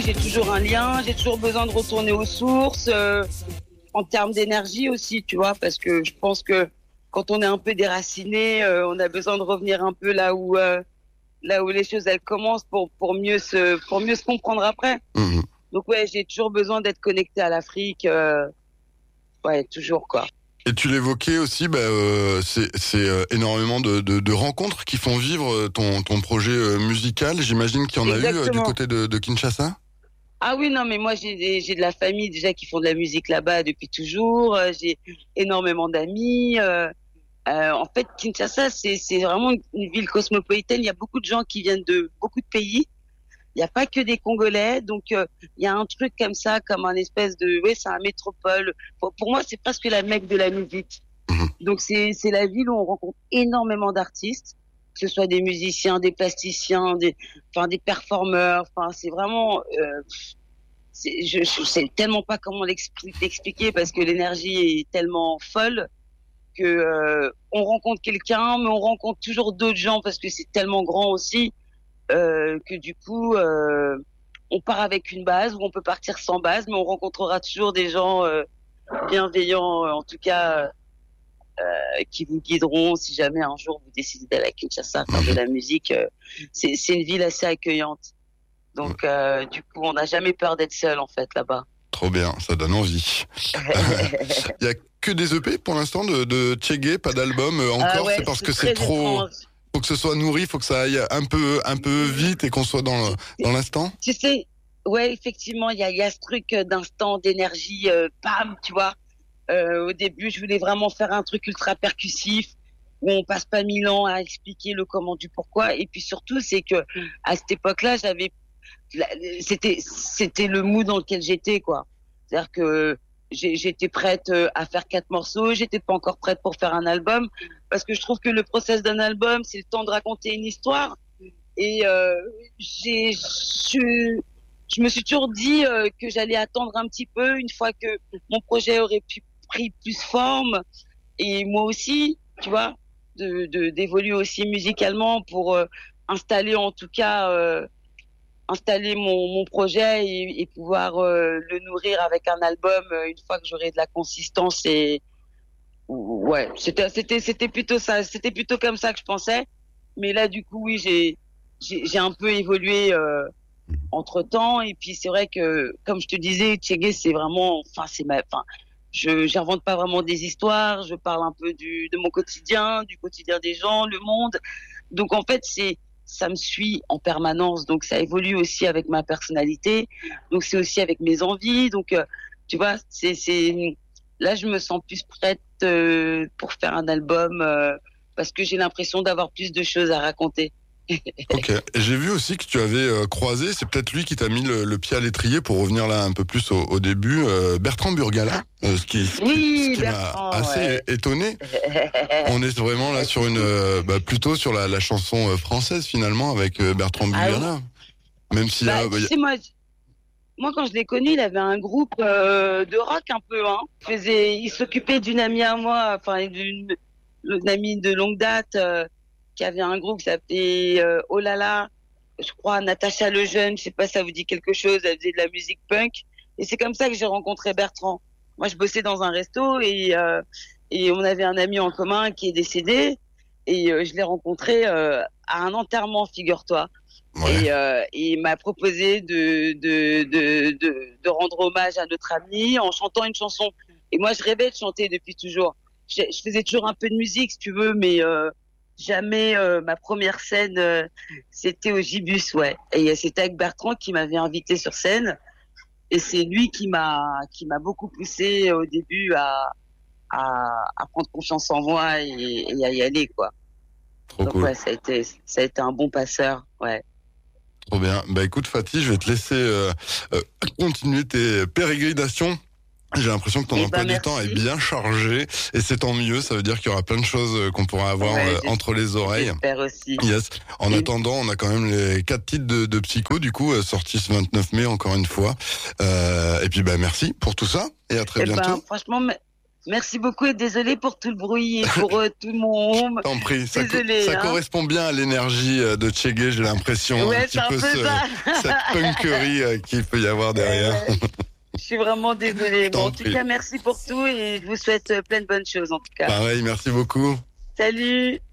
j'ai toujours un lien, j'ai toujours besoin de retourner aux sources, en termes d'énergie aussi, tu vois, parce que je pense que quand on est un peu déraciné, on a besoin de revenir un peu là où les choses elles commencent pour mieux se comprendre après. Mhm. Donc ouais, j'ai toujours besoin d'être connecté à l'Afrique, ouais, toujours quoi. Et tu l'évoquais aussi, c'est énormément de rencontres qui font vivre ton projet musical. J'imagine qu'il y en a eu du Exactement. côté de Kinshasa. Ah oui, non, mais moi j'ai de la famille déjà qui font de la musique là-bas depuis toujours. J'ai énormément d'amis. En fait, Kinshasa, c'est vraiment une ville cosmopolitaine. Il y a beaucoup de gens qui viennent de beaucoup de pays. Il n'y a pas que des Congolais, donc il y a un truc comme ça, comme un espèce de, ouais, c'est un métropole. Pour moi, c'est presque la Mecque de la musique. Mhm. Donc c'est la ville où on rencontre énormément d'artistes, que ce soit des musiciens, des plasticiens, des performeurs. Enfin, c'est vraiment, je sais tellement pas comment l'expliquer parce que l'énergie est tellement folle que on rencontre quelqu'un, mais on rencontre toujours d'autres gens parce que c'est tellement grand aussi que du coup on part avec une base ou on peut partir sans base, mais on rencontrera toujours des gens bienveillants, en tout cas qui vous guideront si jamais un jour vous décidez d'aller à Kinshasa faire de Mhm. la musique. C'est une ville assez accueillante, donc du coup on n'a jamais peur d'être seul en fait là-bas. Trop bien, ça donne envie. Il y a que des EP pour l'instant de Tchégué, pas d'album Ah encore. ouais, C'est parce c'est que c'est très trop. étrange. Faut que ce soit nourri, faut que ça aille un peu vite et qu'on soit dans l'instant. Tu sais, ouais, effectivement, il y a ce truc d'instant, d'énergie, bam, tu vois. Au début, je voulais vraiment faire un truc ultra percussif où on passe pas 1000 ans à expliquer le comment du pourquoi. Et puis surtout, c'est que à cette époque-là, c'était le mood dans lequel j'étais, quoi. C'est-à-dire que j'étais prête à faire 4 morceaux, j'étais pas encore prête pour faire un album parce que je trouve que le process d'un album, c'est le temps de raconter une histoire. Et je me suis toujours dit que j'allais attendre un petit peu une fois que mon projet aurait pris plus forme et moi aussi, tu vois, d'évoluer aussi musicalement pour installer en tout cas installer mon projet et pouvoir le nourrir avec un album une fois que j'aurai de la consistance et ouais, c'était plutôt ça, c'était plutôt comme ça que je pensais. Mais là du coup oui, j'ai un peu évolué entre temps et puis c'est vrai que comme je te disais, Tchégué c'est vraiment je j'invente pas vraiment des histoires, je parle un peu de mon quotidien, du quotidien des gens, le monde. Donc en fait, ça me suit en permanence, donc ça évolue aussi avec ma personnalité, donc c'est aussi avec mes envies, donc tu vois, c'est là je me sens plus prête pour faire un album parce que j'ai l'impression d'avoir plus de choses à raconter. Ok. Et j'ai vu aussi que tu avais croisé, c'est peut-être lui qui t'a mis le pied à l'étrier pour revenir là un peu plus au début, Bertrand Burgala, ce Oui, qui m'a Bertrand, assez ouais. étonné. On est vraiment là sur plutôt sur la chanson française finalement avec Bertrand Ah oui. Burgala. Même s'il y Bah, a, tu sais, moi, quand je l'ai connu, il avait un groupe de rock un peu, hein. Il s'occupait d'une amie à moi, enfin, d'une amie de longue date, qui avait un groupe qui s'appelait Oh là là, je crois, Natacha Lejeune, je sais pas si ça vous dit quelque chose, elle faisait de la musique punk. Et c'est comme ça que j'ai rencontré Bertrand. Moi, je bossais dans un resto et on avait un ami en commun qui est décédé et je l'ai rencontré à un enterrement, figure-toi. ouais. Et il m'a proposé de rendre hommage à notre ami en chantant une chanson. Et moi, je rêvais de chanter depuis toujours. Je faisais toujours un peu de musique, si tu veux, mais jamais ma première scène, c'était au Gibus, ouais. Et c'était avec Bertrand qui m'avait invité sur scène. Et c'est lui qui m'a beaucoup poussé au début à prendre confiance en moi et à y aller, quoi. Trop Donc cool. ouais, ça a été un bon passeur, ouais. Trop bien. Bah écoute Fatih, je vais te laisser continuer tes pérégrinations. J'ai l'impression que ton Eh emploi ben du temps est merci. bien chargé et c'est tant mieux. Ça veut dire qu'il y aura plein de choses qu'on pourra avoir Ouais, entre les oreilles. j'espère aussi. Yes. En Et, attendant, on a quand même les 4 titres de Psycho, du coup, sortis ce 29 mai, encore une fois. Et puis, bah, merci pour tout ça et à très eh ben, bientôt. franchement, Merci beaucoup et désolé pour tout le bruit et pour tout mon home. T'en prie, ça Désolé. correspond bien à l'énergie de Tchégué, j'ai l'impression. Ouais, Un c'est petit un peu peu ça. cette punkerie qu'il peut y avoir derrière. Je suis vraiment désolée. Bon, T'en en tout prie. cas, merci pour tout et je vous souhaite plein de bonnes choses en tout cas. Pareil, merci beaucoup. Salut!